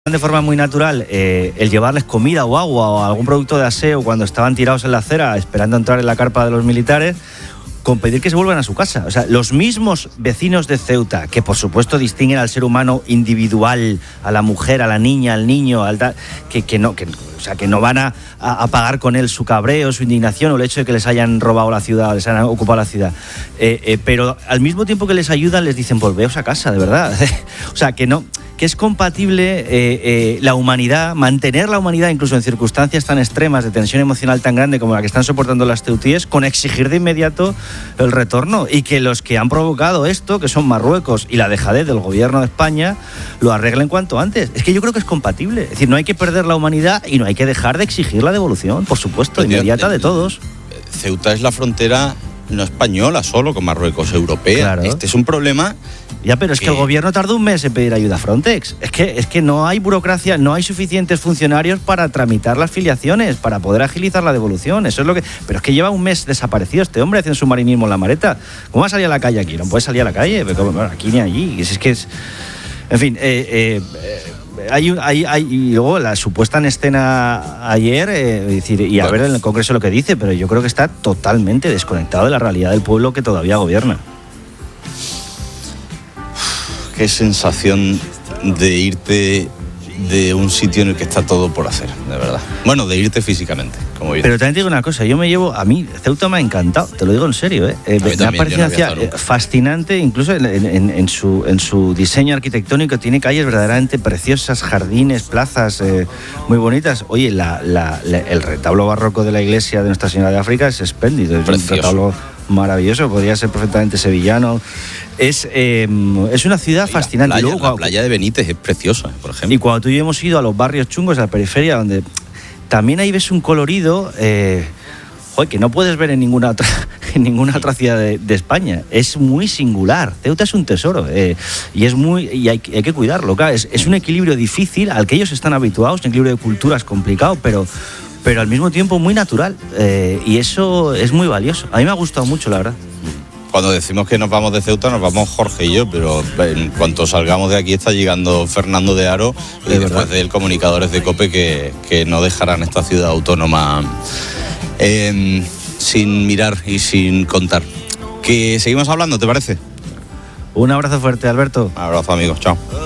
de forma muy natural el llevarles comida o agua o algún producto de aseo cuando estaban tirados en la acera esperando entrar en la carpa de los militares, con pedir que se vuelvan a su casa. O sea, los mismos vecinos de Ceuta, que por supuesto distinguen al ser humano individual, a la mujer, a la niña, al niño, que no van a pagar con él su cabreo, su indignación o el hecho de que les hayan robado la ciudad o les hayan ocupado la ciudad. Pero al mismo tiempo que les ayudan, les dicen, volveos a casa, de verdad. O sea, que es compatible la humanidad, mantener la humanidad incluso en circunstancias tan extremas de tensión emocional tan grande como la que están soportando las ceutíes, con exigir de inmediato el retorno, y que los que han provocado esto, que son Marruecos y la dejadez del gobierno de España, lo arreglen cuanto antes. Es que yo creo que es compatible. Es decir, no hay que perder la humanidad y no hay que dejar de exigir la devolución, por supuesto, inmediata de todos. Ceuta es la frontera no española solo con Marruecos, europea. Claro. Este es un problema. Ya, pero es que el gobierno tardó un mes en pedir ayuda a Frontex. Es que no hay burocracia, no hay suficientes funcionarios para tramitar las filiaciones, para poder agilizar la devolución. Eso es lo que. Pero es que lleva un mes desaparecido este hombre haciendo submarinismo en la Mareta. ¿Cómo va a salir a la calle aquí? No puede salir a la calle, pero aquí ni allí. Es que es. En fin, y luego la supuesta en escena ayer, y a ver en el Congreso lo que dice, pero yo creo que está totalmente desconectado de la realidad del pueblo que todavía gobierna. Qué sensación de irte de un sitio en el que está todo por hacer, de verdad. Bueno, de irte físicamente, como dices. Pero también te digo una cosa, a mí Ceuta me ha encantado, te lo digo en serio, me ha parecido fascinante, incluso en su diseño arquitectónico. Tiene calles verdaderamente preciosas, jardines, plazas muy bonitas. Oye, el retablo barroco de la iglesia de Nuestra Señora de África es espléndido, es un retablo maravilloso, podría ser perfectamente sevillano. Es una ciudad fascinante. La playa de Benítez es preciosa, por ejemplo. Y cuando tú y yo hemos ido a los barrios chungos de la periferia, donde también ahí ves un colorido que no puedes ver en ninguna otra ciudad de España. Es muy singular. Ceuta es un tesoro y hay que cuidarlo. Claro, es un equilibrio difícil al que ellos están habituados, un equilibrio de culturas complicado, pero al mismo tiempo muy natural, y eso es muy valioso. A mí me ha gustado mucho, la verdad. Cuando decimos que nos vamos de Ceuta, nos vamos Jorge y yo, pero en cuanto salgamos de aquí está llegando Fernando de Haro, y después de él comunicadores de COPE que no dejarán esta ciudad autónoma sin mirar y sin contar. Que seguimos hablando, ¿te parece? Un abrazo fuerte, Alberto. Un abrazo, amigos, chao.